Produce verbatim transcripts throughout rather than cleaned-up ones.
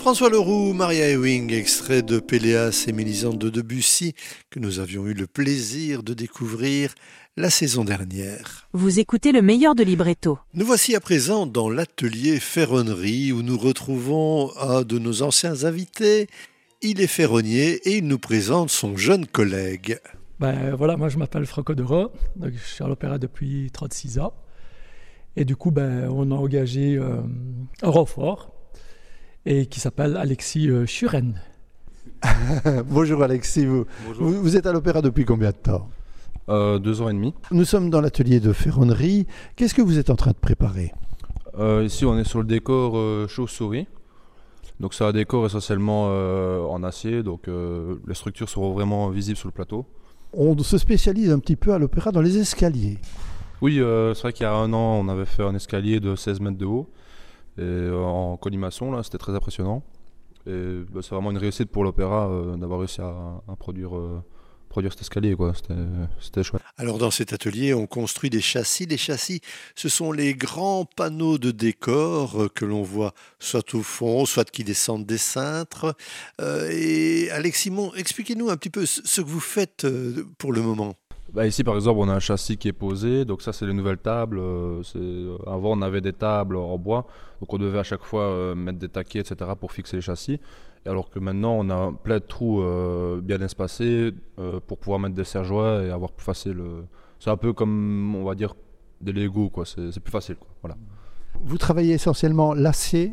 François Leroux, Maria Ewing, extrait de Péléas et Mélisande de Debussy, que nous avions eu le plaisir de découvrir la saison dernière. Vous écoutez le meilleur de libretto. Nous voici à présent dans l'atelier ferronnerie où nous retrouvons un de nos anciens invités. Il est ferronnier et il nous présente son jeune collègue. Ben voilà, moi je m'appelle Franco Dero, donc je suis à l'opéra depuis trente-six ans. Et du coup, ben, on a engagé euh, un renfort et qui s'appelle Alexis euh, Schuren. Bonjour Alexis, vous, Bonjour. vous, vous êtes à l'opéra depuis combien de temps? euh, Deux ans et demi. Nous sommes dans l'atelier de ferronnerie. Qu'est-ce que vous êtes en train de préparer? Euh, ici, on est sur le décor euh, chauve-souris. Donc c'est un décor essentiellement euh, en acier, donc euh, les structures seront vraiment visibles sur le plateau. On se spécialise un petit peu à l'opéra dans les escaliers. Oui, euh, c'est vrai qu'il y a un an, on avait fait un escalier de seize mètres de haut. Et euh, en collimation, là, c'était très impressionnant. Et bah, c'est vraiment une réussite pour l'opéra euh, d'avoir réussi à, à produire, euh, produire cet escalier, quoi. C'était, c'était chouette. Alors dans cet atelier, on construit des châssis. Les châssis, ce sont les grands panneaux de décor que l'on voit soit au fond, soit qui descendent des cintres. Euh, et Alex Simon, expliquez-nous un petit peu ce que vous faites pour le moment. Bah ici par exemple on a un châssis qui est posé, donc ça c'est les nouvelles tables. Euh, c'est... Avant on avait des tables en bois, donc on devait à chaque fois euh, mettre des taquets et cetera pour fixer les châssis. Et alors que maintenant on a plein de trous euh, bien espacés euh, pour pouvoir mettre des serre-joints et avoir plus facile. Euh... C'est un peu comme on va dire des Lego, quoi. C'est, c'est plus facile, quoi. Voilà. Vous travaillez essentiellement l'acier?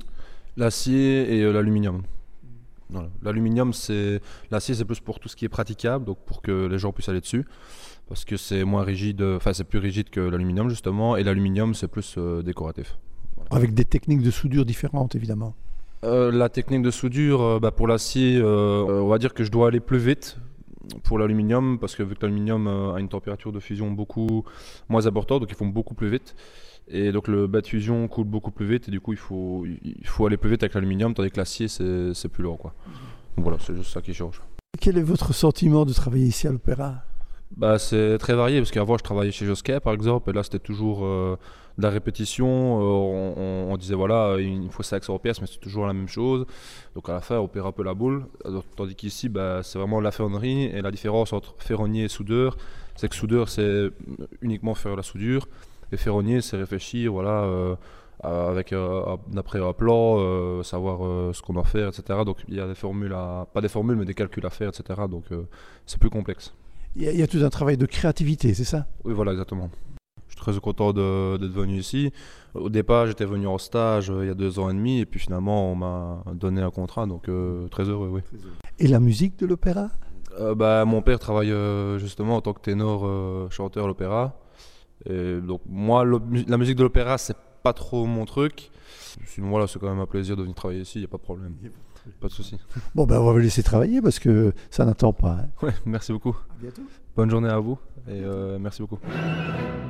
L'acier et euh, l'aluminium. Voilà. L'aluminium, c'est... L'acier c'est plus pour tout ce qui est praticable, donc pour que les gens puissent aller dessus. Parce que c'est moins rigide, enfin c'est plus rigide que l'aluminium justement, et l'aluminium c'est plus euh, décoratif. Voilà. Avec des techniques de soudure différentes évidemment. Euh, la technique de soudure, euh, bah, pour l'acier, euh, on va dire que je dois aller plus vite pour l'aluminium, parce que vu que l'aluminium euh, a une température de fusion beaucoup moins importante, donc ils font beaucoup plus vite. Et donc le bas de fusion coule beaucoup plus vite, et du coup il faut, il faut aller plus vite avec l'aluminium, tandis que l'acier c'est, c'est plus lent, quoi. Donc voilà, c'est juste ça qui change. Quel est votre sentiment de travailler ici à l'opéra? Bah, c'est très varié parce qu'avant je travaillais chez Josquet par exemple et là c'était toujours euh, de la répétition, euh, on, on, on disait voilà il faut cinq cents pièces mais c'est toujours la même chose, donc à la fin on perd un peu la boule, tandis qu'ici bah, c'est vraiment la ferronnerie, et la différence entre ferronnier et soudeur c'est que soudeur c'est uniquement faire la soudure et ferronnier c'est réfléchir voilà euh, avec euh, d'après un plan, euh, savoir euh, ce qu'on doit faire, etc. Donc il y a des formules à, pas des formules mais des calculs à faire, etc. Donc euh, c'est plus complexe. Il y, a, il y a tout un travail de créativité, c'est ça? Oui, voilà, exactement. Je suis très content de, d'être venu ici. Au départ, j'étais venu en stage euh, il y a deux ans et demi, et puis finalement, on m'a donné un contrat, donc euh, très heureux, oui. Et la musique de l'opéra? euh, bah, Mon père travaille euh, justement en tant que ténor euh, chanteur à l'opéra. Et donc, moi, la musique de l'opéra, c'est pas trop mon truc. Sinon, voilà, c'est quand même un plaisir de venir travailler ici, il n'y a pas de problème. Pas de souci. Bon, ben on va vous laisser travailler parce que ça n'attend pas. Hein. Ouais, merci beaucoup. À bientôt. Bonne journée à vous et euh, merci beaucoup.